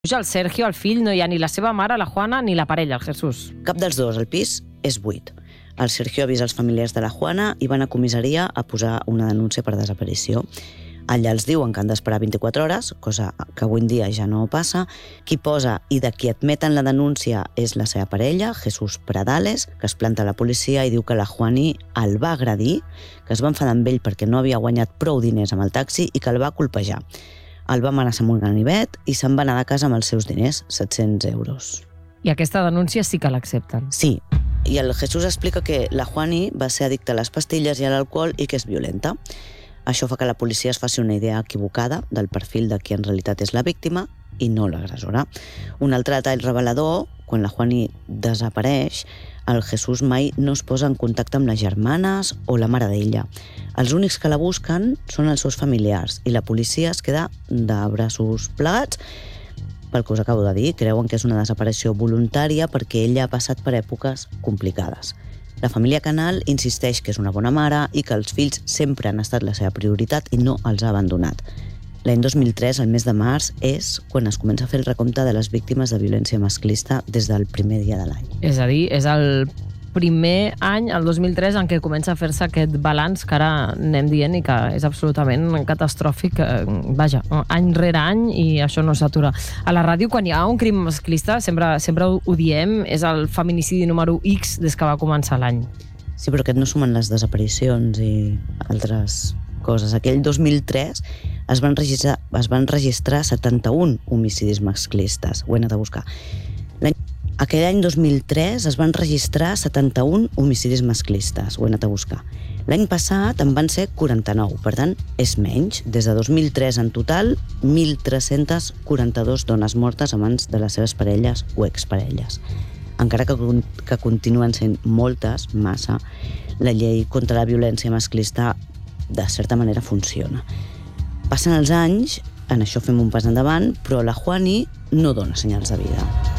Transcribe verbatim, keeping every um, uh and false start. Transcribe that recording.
El Sergio, el fill, no hi ha ni la seva mare, la Juana, ni la parella, el Jesús. Cap dels dos al pis és buit. El Sergio avisa els familiars de la Juana i van a comissaria a posar una denúncia per desaparició. Allà els diuen que han d'esperar vint-i-quatre hores, cosa que avui en dia ja no passa. Qui posa i de qui admeten la denúncia és la seva parella, Jesús Pradales, que es planta a la policia i diu que la Juani el va agredir, que es va enfadar amb ell perquè no havia guanyat prou diners amb el taxi i que el va colpejar. El va amenaçar amb un ganivet i se'n va anar de casa amb els seus diners, set-cents euros. I aquesta denúncia sí que l'accepten. Sí, i el Jesús explica que la Juani va ser addicta a les pastilles i a l'alcohol i que és violenta. Això fa que la policia es faci una idea equivocada del perfil de qui en realitat és la víctima i no l'agressora. Un altre detall revelador, quan la Juani desapareix, el Jesús mai no es posa en contacte amb les germanes o la mare d'ella. Els únics que la busquen són els seus familiars i la policia es queda de braços plegats. Pel que us acabo de dir, creuen que és una desaparició voluntària perquè ella ha passat per èpoques complicades. La família Canal insisteix que és una bona mare i que els fills sempre han estat la seva prioritat i no els ha abandonat. L'any dos mil tres, el mes de març, és quan es comença a fer el recompte de les víctimes de violència masclista des del primer dia de l'any. És a dir, és el primer any, el dos mil tres, en què comença a fer-se aquest balanç que ara anem dient i que és absolutament catastròfic, vaja, any rere any, i això no s'atura. A la ràdio, quan hi ha un crim masclista, sempre, sempre ho diem, és el feminicidi número X des que va començar l'any. Sí, però aquest no sumen les desaparicions i altres coses. Aquell dos mil tres es van registrar, es van registrar setanta-un homicidis masclistes. Ho he anat a buscar. Aquell any dos mil tres es van registrar setanta-un homicidis masclistes. Ho he anat a buscar. L'any passat en van ser quaranta-nou, per tant, és menys. Des de dos mil tres en total, mil tres-cents quaranta-dos dones mortes a mans de les seves parelles o exparelles. Encara que, que continuen sent moltes, massa, la llei contra la violència masclista de certa manera funciona. Passen els anys, en això fem un pas endavant, però la Juani no dona senyals de vida.